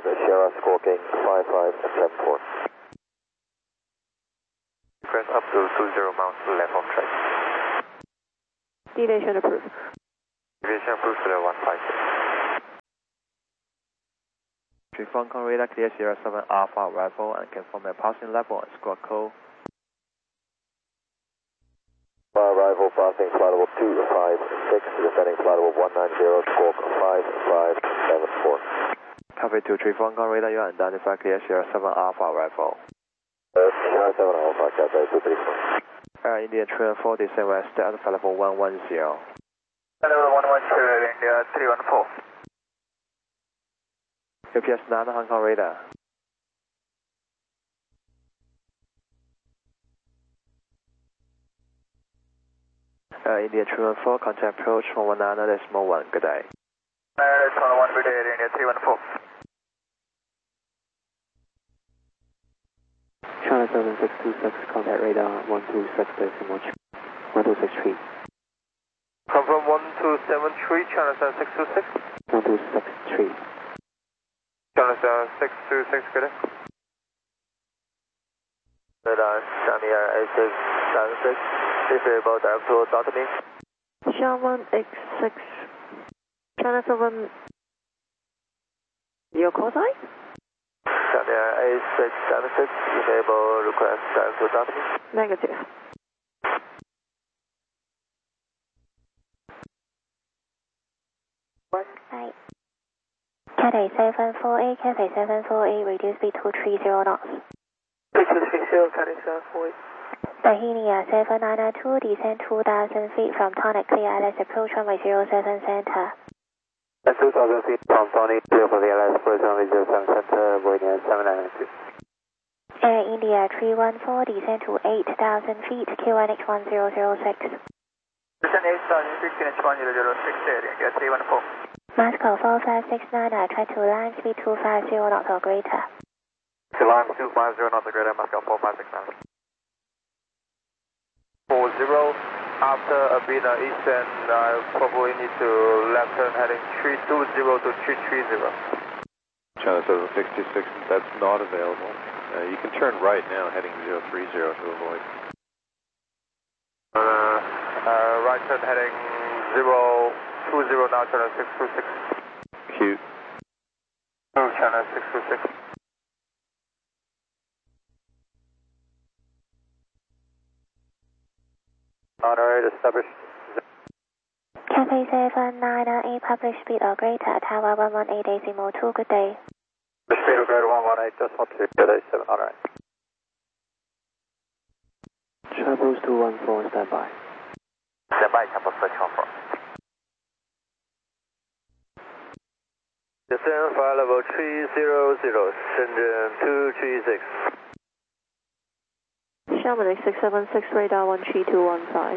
Sierra Squawking 5574. Press up to 20 miles left on track. Deviation approved. Deviation approved to the 156. Trifon radar clear Sierra 7 Alpha arrival and confirm your passing level and squawk code. Arrival passing flight level 256, descending flight level 190, squawk 5574. Copy to Trifon radar, you identify clear Sierra 7 Alpha arrival. Sierra 7 Alpha, Cathay 234. Air India 314, descend west at flight level 110. Level 110, India 314. UPS 9 Hong Kong radar. India 314, contact approach 119.1, good day. It's 1 good day, India 314. China 7626, contact radar 126.1, 1263. Confirm 1273, China 7626. 1263. China 7626, good day. Radar, Xiaomi A676, disable direct to Dotamy. Xiaomi X6, China 7, your call sign? Xiaomi A676, disable request direct to Dotamy. Negative. Hi. Cathay 748, Cathay 748, reduce speed to 30 knots. 230, Cathay 748. Dahinia 7992, descend 2,000 feet from Tonic Clear ILS approach runway 07 center. At 2,000 feet from Tonic Clear for the ILS approach runway 07 center, avoiding 792. Air India 314, descend to 8,000 feet, QNH1006. Descend 8,000 feet, QNH1006, Air India 314. Moscow 4569, try to land speed 250 knots or greater. To land 250 knots or greater, Moscow 4569. 40, after Abina East, and I probably need to left turn heading 320 to 330. China 766, that's not available. You can turn right now heading 030 to avoid. Right turn heading 020 now, China 626. Q. China 626. Honorary established. Cathay 798, published speed or greater, Tower 118.2, good day. Speed of grade 118, just 12, Cathay 7, honorary. Travels 214, standby. Standby, Campus 214. Descend flight level 300, Shenzhen 236. Xiaomi X676, radar 13215.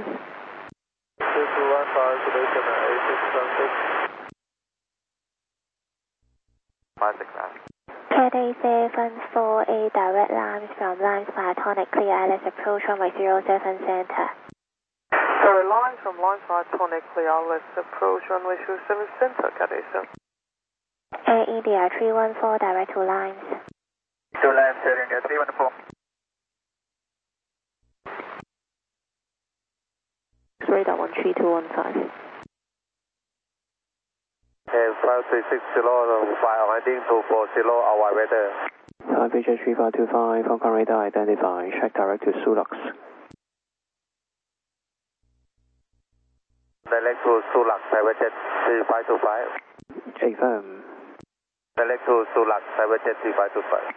2215, station A676. 569. Cathay 748, direct lines from lines via Tonic Clear ILS approach runway 07 center. Sorry, lines from lines via Tonic Clear ILS approach runway 07 center, Cathay 7. Air India 314, direct to lines. To lines, Air India 314. Radar 13215. And 536 kilo, 5 heading to 40, our weather. Time feature 3525, Hong Kong radar identify, check direct to Sulux. Direct to Sulux, private jet 3525. Affirm. Direct to Sulux, private jet 3525.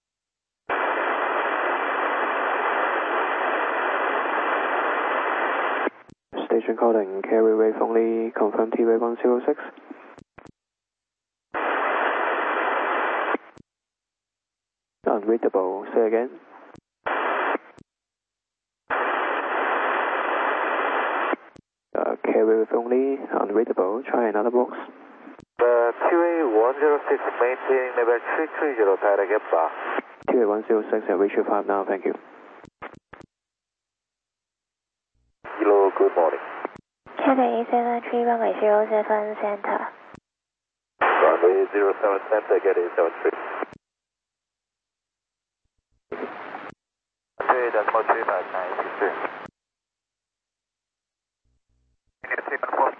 Station calling, carry wave only, confirm T-wave 106. Unreadable, say again. Carry wave only, unreadable, try another box. QA 106, maintaining level 330, direct bar. T-wave 106, and reach 5 now, thank you. Hello, good morning. Cathay 73, runway 07 center. Runway 07 center, get 73. Decimal 35963. India 314.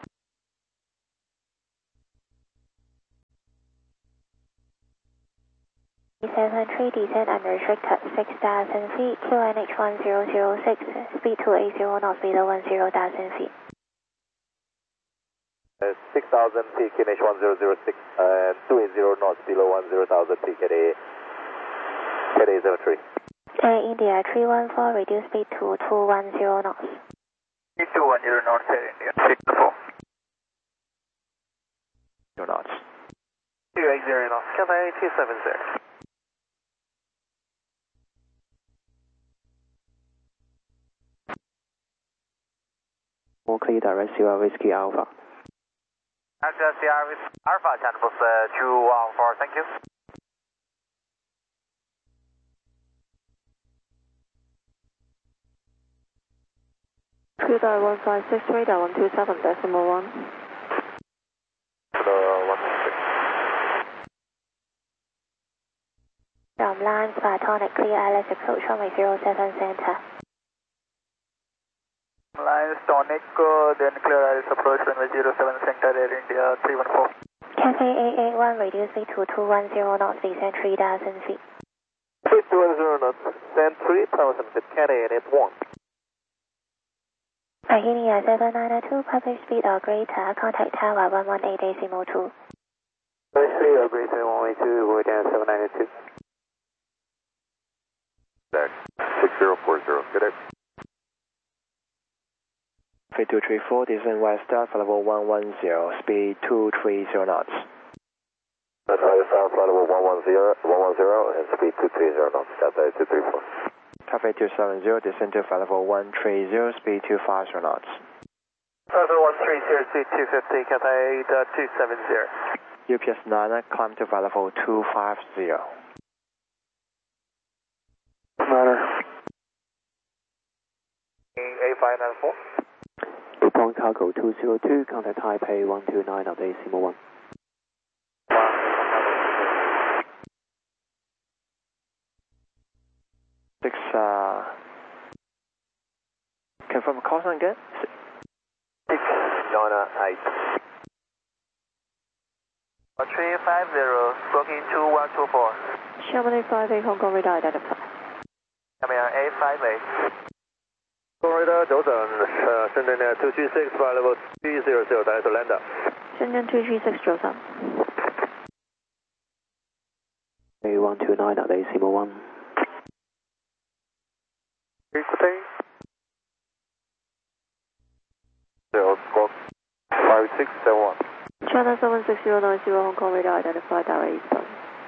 D73, descend unrestricted 6,000 feet, QNH 1006, speed 280 knots below 10,000 feet. 6,000 feet, QNH 1006, and 280 knots below 10,000 feet, KDA 73. India 314, reduce speed to 210 knots. 210 knots, India 314. 2 knots. 280 knots, Cathay 270. All clear, direct Sierra Whiskey Alpha. Sierra with Alpha, channel 214, thank you. Clear dial 156, radar 127, decimal 1. 116. From Lime Platonic Clear Alice approach runway 07 center. Lines Tonic, then clear Alice approach runway 07 center, Air India 314. Cathay 881, reduce speed to 210 knots, descend 3,000 feet. 210 knots, then 3,000 feet, Cathay 881. Armenia 792, published speed or greater, contact tower 118.2. Speed or greater 182, avoid 792. Back 6040, good day. 3234, descend west start, level 110, speed 230 knots. That's right, sound flight level 110, and speed 230 knots, Cathay 234. Cathay 270, descend to flight level 130, speed 250 knots. Level 130, speed 250, Cathay 270. UPS 9, climb to flight level 250. Matter. A594. Report cargo 202, contact Taipei 129 of decimal 1. Confirm call sign again? 6 China 8. 350, booking 2124. Sherman 858, Hong Kong radar identified. Camera A58. Corridor 久等，深圳的236 flight level 300, direct to lander. 深圳236 Joseph. A129 of decimal 1. Écoutez. 5671. China 76090, Hong Kong radar identified, direct eastbound.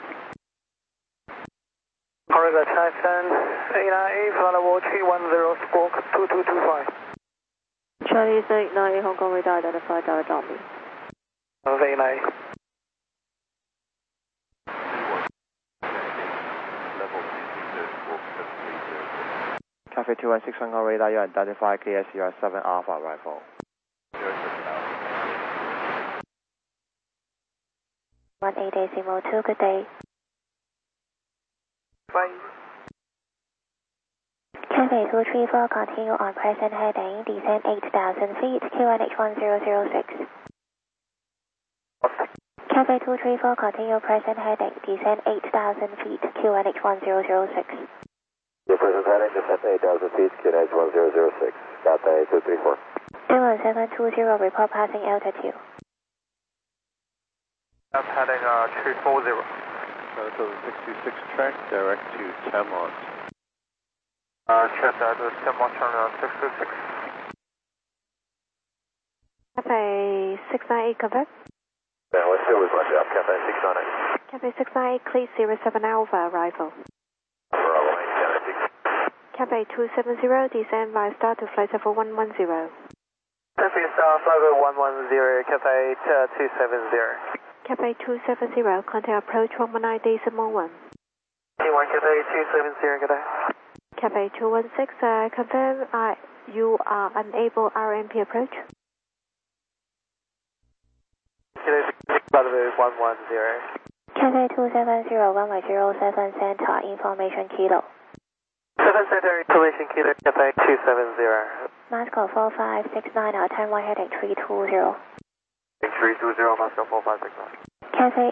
Corridor Typhoon 898, flight level 310, squawk 2225. Chinese 898, Hong Kong radar identified, direct Army. 898. Cathay 216, Hong Kong radar, you identify KSER 7 Alpha rifle. 18.2, good day. Bye. Cathay 234, continue on present heading, descend 8,000 feet, QNH 1006. Cathay 234, continue present heading, descend 8,000 feet, QNH 1006. Your present heading, descend 8,000 feet, QNH 1006. Cathay 234. 720, report passing altitude. That's heading 340. So 66 track, direct to Tamont. Check that, Tamont turn 626. Cathay 698, confirm. Yeah, let's go with Roger, Cathay 698. Cathay 698, clear 07 Alpha arrival. Bravo 8, Cathay 270, descend via star to flight level 110. Cathay Star flight level 110, Cathay 270. Cathay 270, contact approach 119.1. T1 Cathay 270, good day. Cathay 216, confirm you are unable RMP approach. Cathay flight level 110. Cathay 270, runway 07 center, information kilo. 7 Center, information Kilo Cafe 270. Moscow 4569, turn right heading 320. 320, Moscow 4569. Cafe